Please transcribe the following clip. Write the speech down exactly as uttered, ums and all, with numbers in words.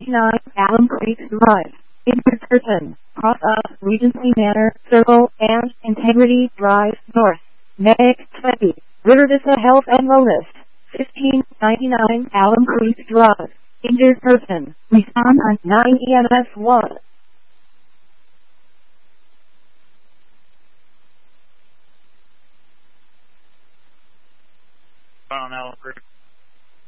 ninety-nine Alum Creek Drive. Injured person. Cross up Regency Manor, Circle, and Integrity Drive North. Medic twenty. River Vista Health and Wellness. fifteen ninety-nine Alum Creek Drive. Injured person. Respond on nine E M S one. On Alum Creek.